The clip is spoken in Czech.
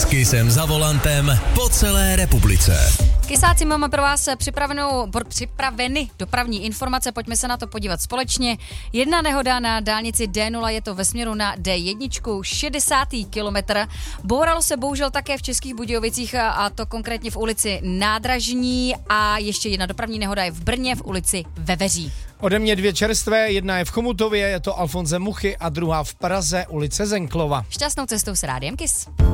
S Kissem za volantem po celé republice. Kysáci, máme pro vás připraveny dopravní informace, pojďme se na to podívat společně. Jedna nehoda na dálnici D0, je to ve směru na D1, 60. kilometr. Bouralo se bohužel také v Českých Budějovicích, a to konkrétně v ulici Nádražní, a ještě jedna dopravní nehoda je v Brně v ulici Veveří. Ode mě dvě čerstvé, jedna je v Chomutově, je to Alfonse Muchy, a druhá v Praze, ulice Zenklova. Šťastnou cestou s Rádiem Kiss.